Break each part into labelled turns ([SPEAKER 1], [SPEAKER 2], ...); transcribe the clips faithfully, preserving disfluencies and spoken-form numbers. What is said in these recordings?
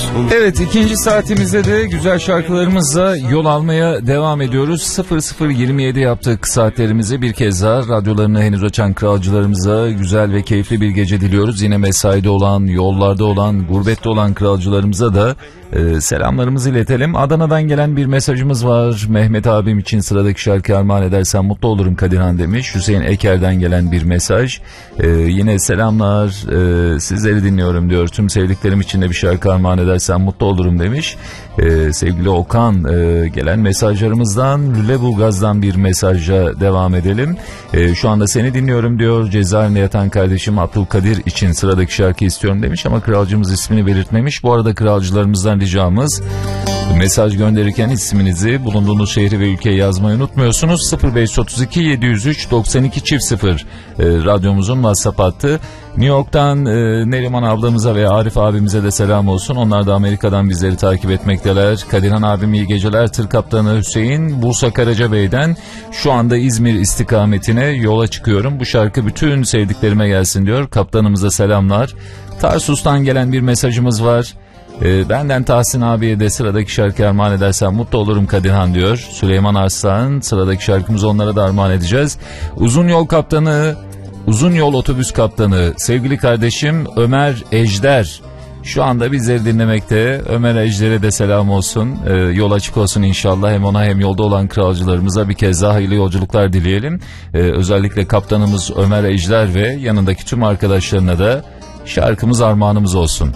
[SPEAKER 1] bulduk.
[SPEAKER 2] Evet, ikinci saatimizde de güzel şarkılarımızla yol almaya devam ediyoruz. sıfır sıfır yirmi yedi yaptık saatlerimizi bir kez daha radyolarını henüz açan kralcılarımıza güzel ve keyifli bir gece diliyoruz. Yine mesaide olan, yollarda olan, gurbette olan kralcılarımıza da e, selamlarımızı iletelim. Adana'dan gelen bir mesajımız var. Mehmet abim için sıradaki şarkı armağan edersen mutlu olurum Kadirhan demiş. Hüseyin Eker'den gelen bir mesaj. E, yine selamlar, e, sizleri dinliyorum diyor. Tüm sevdiklerim için de bir şarkı armağan edersen mutlu olurum demiş. Ee, sevgili Okan, e, gelen mesajlarımızdan Lüleburgaz'dan bir mesajla devam edelim. E, şu anda seni dinliyorum diyor. Cezaevinde yatan kardeşim Abdülkadir için sıradaki şarkı istiyorum demiş ama kralcımız ismini belirtmemiş. Bu arada kralcılarımızdan ricamız, mesaj gönderirken isminizi, bulunduğunuz şehri ve ülkeyi yazmayı unutmuyorsunuz. sıfır beş otuz iki yedi yüz üç doksan iki çift sıfır e, radyomuzun WhatsApp hattı. New York'tan e, Neriman ablamıza ve Arif abimize de selam olsun. Onlar da Amerika'dan bizleri takip etmekteler. Kadirhan abim iyi geceler. Tır kaptanı Hüseyin Bursa Karacabey'den şu anda İzmir istikametine yola çıkıyorum. Bu şarkı bütün sevdiklerime gelsin diyor. Kaptanımıza selamlar. Tarsus'tan gelen bir mesajımız var. E, benden Tahsin abiye de sıradaki şarkı armağan edersen mutlu olurum Kadirhan diyor. Süleyman Arslan, sıradaki şarkımızı onlara da armağan edeceğiz. Uzun yol kaptanı, uzun yol otobüs kaptanı sevgili kardeşim Ömer Ejder şu anda bizleri dinlemekte. Ömer Ejder'e de selam olsun. Ee, yol açık olsun inşallah. Hem ona hem yolda olan kralcılarımıza bir kez daha hayırlı yolculuklar dileyelim. Ee, özellikle kaptanımız Ömer Ejder ve yanındaki tüm arkadaşlarına da şarkımız armağanımız olsun.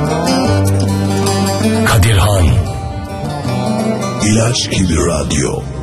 [SPEAKER 3] Kadirhan İlaç gibi radyo.